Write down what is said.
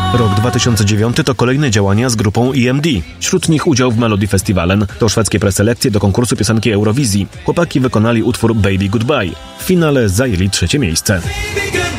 Rok 2009 to kolejne działania z grupą EMD. Wśród nich udział w Melody Festivalen. To szwedzkie preselekcje do konkursu piosenki Eurowizji. Chłopaki wykonali utwór Baby Goodbye. W finale zajęli 3. miejsce.